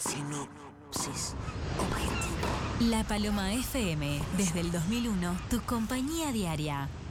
Sinopsis objetivo. La Paloma FM, desde el 2001, tu compañía diaria.